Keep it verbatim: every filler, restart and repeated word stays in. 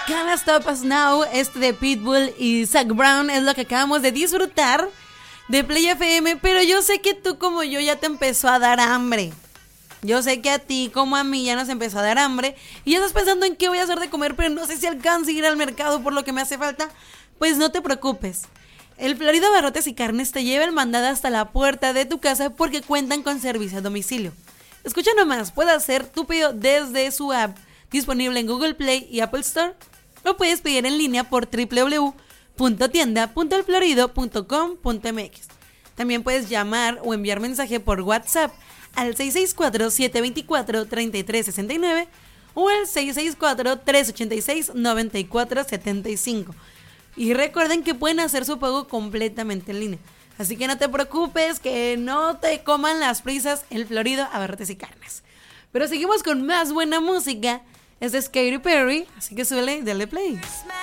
Can't Stop Us Now, este de Pitbull y Zac Brown es lo que acabamos de disfrutar de Play F M, pero yo sé que tú como yo ya te empezó a dar hambre. Yo sé que a ti como a mí ya nos empezó a dar hambre y ya estás pensando en qué voy a hacer de comer, pero no sé si alcance a ir al mercado por lo que me hace falta. Pues no te preocupes. El Florido Abarrotes y Carnes te lleva el mandado hasta la puerta de tu casa porque cuentan con servicio a domicilio. Escucha nomás, puedes hacer tu pedido desde su app, disponible en Google Play y Apple Store, o puedes pedir en línea por doble u doble u doble u punto tienda punto el florido punto com punto m x. También puedes llamar o enviar mensaje por WhatsApp al seis seis cuatro, siete dos cuatro, tres tres seis nueve o al seis seis cuatro, tres ocho seis, nueve cuatro siete cinco. Y recuerden que pueden hacer su pago completamente en línea. Así que no te preocupes, que no te coman las prisas el Florido Abarrotes y Carnes. Pero seguimos con más buena música. Es de Katy Perry, así que suele, dale play.